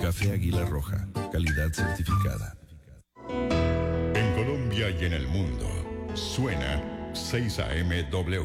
Café Águila Roja, calidad certificada. En Colombia y en el mundo, suena 6am-W.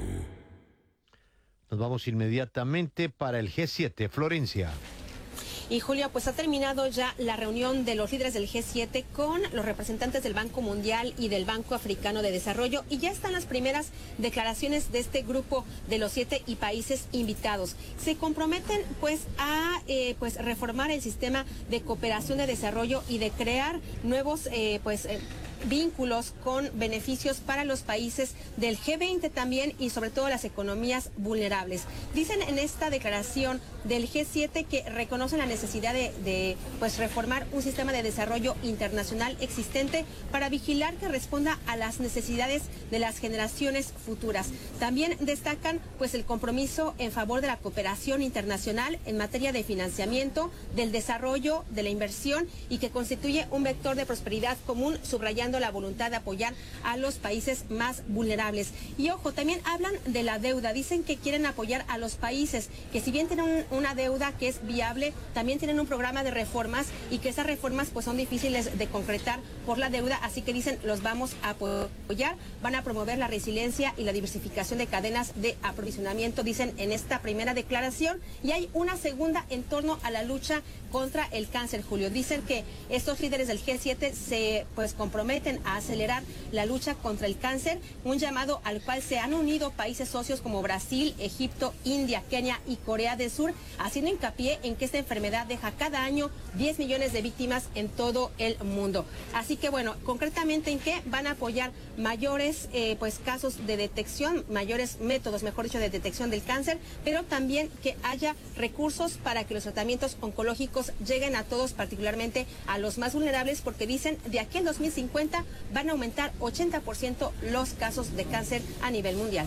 Nos vamos inmediatamente para el G7, Florencia. Y Julio, pues ha terminado ya la reunión de los líderes del G7 con los representantes del Banco Mundial y del Banco Africano de Desarrollo, y ya están las primeras declaraciones de este grupo de los 7 y países invitados. Se comprometen pues a reformar el sistema de cooperación de desarrollo y de crear nuevos vínculos con beneficios para los países del G20 también, y sobre todo las economías vulnerables. Dicen en esta declaración del G7 que reconocen la necesidad de reformar un sistema de desarrollo internacional existente para vigilar que responda a las necesidades de las generaciones futuras. También destacan pues el compromiso en favor de la cooperación internacional en materia de financiamiento, del desarrollo, de la inversión, y que constituye un vector de prosperidad común, subrayando la voluntad de apoyar a los países más vulnerables. Y ojo, también hablan de la deuda. Dicen que quieren apoyar a los países que, si bien tienen una deuda que es viable, también tienen un programa de reformas, y que esas reformas pues son difíciles de concretar por la deuda. Así que dicen, los vamos a apoyar, van a promover la resiliencia y la diversificación de cadenas de aprovisionamiento, dicen en esta primera declaración. Y hay una segunda en torno a la lucha contra el cáncer, Julio. Dicen que estos líderes del G7 se comprometen a acelerar la lucha contra el cáncer, un llamado al cual se han unido países socios como Brasil, Egipto, India, Kenia y Corea del Sur, haciendo hincapié en que esta enfermedad deja cada año 10 millones de víctimas en todo el mundo. Así que bueno, concretamente en qué van a apoyar mayores casos de detección, mayores métodos, mejor dicho, de detección del cáncer, pero también que haya recursos para que los tratamientos oncológicos lleguen a todos, particularmente a los más vulnerables, porque dicen de aquí al 2050 van a aumentar 80% los casos de cáncer a nivel mundial.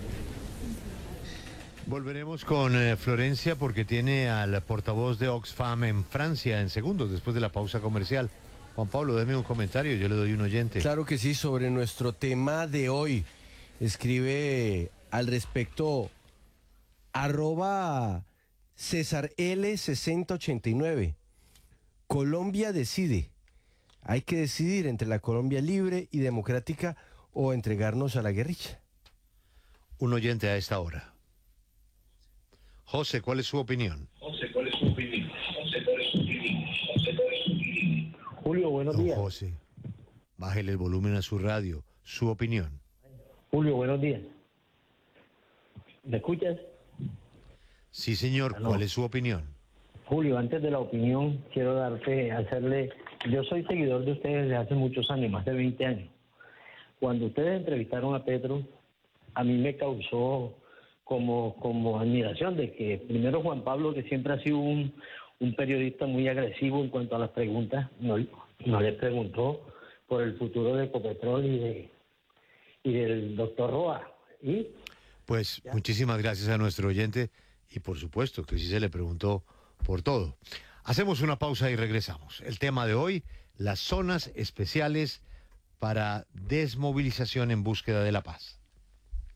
Volveremos con Florencia, porque tiene al portavoz de Oxfam en Francia en segundos, después de la pausa comercial. Juan Pablo, déme un comentario, yo le doy un oyente. Claro que sí, sobre nuestro tema de hoy. Escribe al respecto @CésarL6089. Colombia decide. Hay que decidir entre la Colombia libre y democrática o entregarnos a la guerrilla. Un oyente a esta hora. José, ¿cuál es su opinión? Julio, buenos días. José, bájele el volumen a su radio. Su opinión. Julio, buenos días. ¿Me escuchas? Sí, señor. Aló. ¿Cuál es su opinión? Julio, antes de la opinión, quiero yo soy seguidor de ustedes desde hace muchos años, más de 20 años. Cuando ustedes entrevistaron a Petro, a mí me causó como admiración de que primero Juan Pablo, que siempre ha sido un periodista muy agresivo en cuanto a las preguntas, no le preguntó por el futuro de Ecopetrol y del doctor Roa. Pues muchísimas gracias a nuestro oyente, y por supuesto que sí se le preguntó por todo. Hacemos una pausa y regresamos. El tema de hoy, las zonas especiales para desmovilización en búsqueda de la paz.